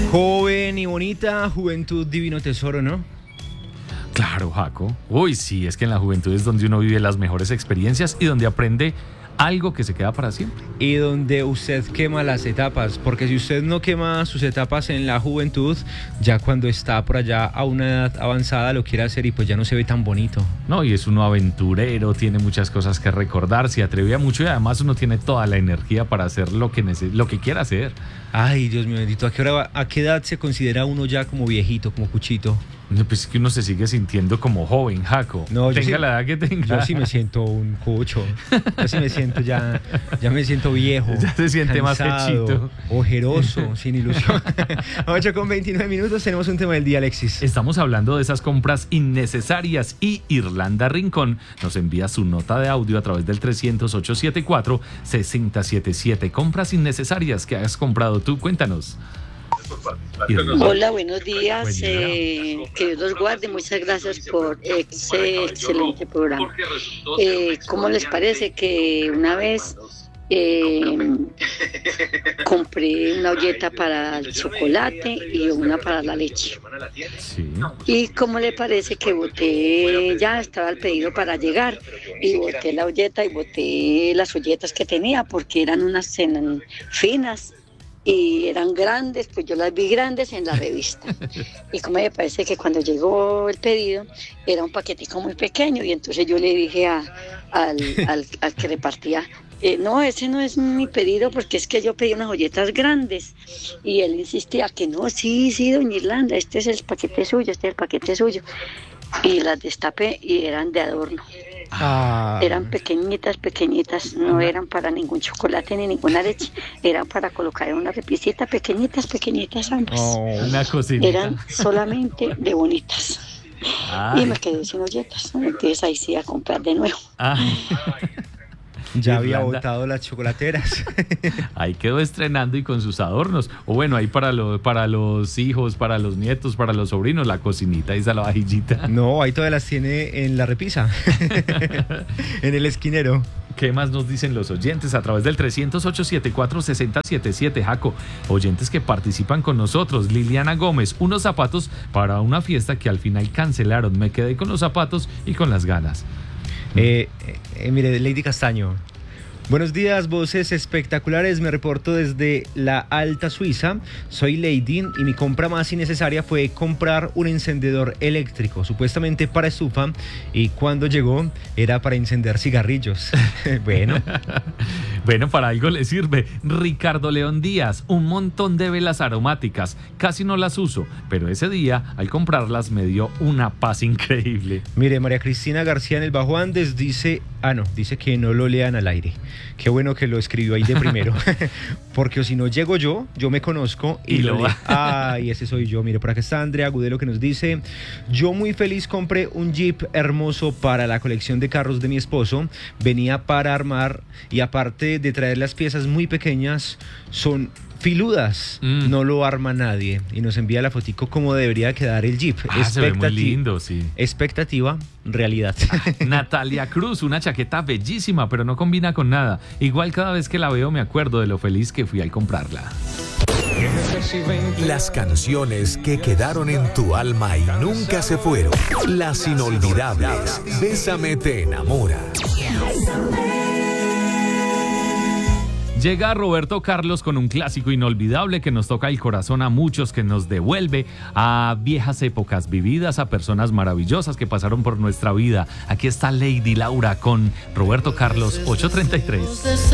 Joven y bonita, juventud, divino tesoro, ¿no? Claro, Jaco. Uy, sí, es que en la juventud es donde uno vive las mejores experiencias y donde aprende algo que se queda para siempre. Y donde usted quema las etapas, porque si usted no quema sus etapas en la juventud, ya cuando está por allá a una edad avanzada lo quiere hacer y pues ya no se ve tan bonito. No, y es uno aventurero, tiene muchas cosas que recordar, se atreve a mucho y además uno tiene toda la energía para hacer lo que quiera hacer. Ay, Dios mío bendito, ¿a qué edad se considera uno ya como viejito, como cuchito? Pues es que uno se sigue sintiendo como joven, Jaco. No, tenga la edad que tenga. Yo sí me siento un cucho. Yo sí me siento ya me siento viejo. Ya se siente cansado, más hechito. Ojeroso, sin ilusión. 8:29, tenemos un tema del día, Alexis. Estamos hablando de esas compras innecesarias y Irlanda Rincón nos envía su nota de audio a través del 300-874-6077. Compras innecesarias que has comprado tú, cuéntanos. Hola, buenos días. Buen día. Que Dios los guarde. Muchas gracias por ese excelente programa. ¿Cómo les parece que una vez compré una olleta para el chocolate y una para la leche? Sí. ¿Y cómo le parece que boté, ya estaba el pedido para llegar, y boté la olleta y boté las olletas que tenía porque eran unas finas? Y eran grandes, pues yo las vi grandes en la revista. Y como me parece que cuando llegó el pedido era un paquetico muy pequeño, y entonces yo le dije al que repartía, no, ese no es mi pedido porque es que yo pedí unas olletas grandes. Y él insistía que no, sí, doña Irlanda, este es el paquete suyo, Y las destapé y eran de adorno. Eran pequeñitas, no eran para ningún chocolate ni ninguna leche, eran para colocar en una repisita, pequeñitas ambas. Una cocinita. Eran solamente de bonitas. Ay. Y me quedé sin olletas, entonces ahí sí a comprar de nuevo. Ya había Irlanda. botado las chocolateras. Ahí quedó estrenando y con sus adornos. O bueno, ahí para los hijos, para los nietos, para los sobrinos, la cocinita y esa la vajillita. No, ahí todavía las tiene en la repisa. En el esquinero. ¿Qué más nos dicen los oyentes a través del 300-874-6077, Jaco? Oyentes que participan con nosotros. Liliana Gómez, unos zapatos para una fiesta que al final cancelaron. Me quedé con los zapatos y con las ganas. Mire, Lady Castaño. Buenos días, voces espectaculares. Me reporto desde la Alta Suiza. Soy Lady y mi compra más innecesaria fue comprar un encendedor eléctrico, supuestamente para estufa, y cuando llegó era para encender cigarrillos. Bueno, para algo le sirve. Ricardo León Díaz, un montón de velas aromáticas. Casi no las uso, pero ese día, al comprarlas, me dio una paz increíble. mire, María Cristina García en el Bajo Andes dice que no lo lean al aire. Qué bueno que lo escribió ahí de primero. Porque si no llego yo me conozco y lo leo. Y ese soy yo. Mire, por acá está Andrea Agudelo que nos dice: yo muy feliz compré un Jeep hermoso para la colección de carros de mi esposo. Venía para armar y aparte de traer las piezas muy pequeñas, son filudas, no lo arma nadie. Y nos envía la fotico cómo debería quedar el Jeep. Se ve muy lindo, sí. Expectativa, realidad. Natalia Cruz, una chaqueta bellísima, pero no combina con nada. Igual cada vez que la veo me acuerdo de lo feliz que fui al comprarla. Las canciones que quedaron en tu alma y nunca se fueron. Las inolvidables. Bésame te enamora. Llega Roberto Carlos con un clásico inolvidable que nos toca el corazón a muchos, que nos devuelve a viejas épocas vividas, a personas maravillosas que pasaron por nuestra vida. Aquí está Lady Laura con Roberto Carlos, 8:33.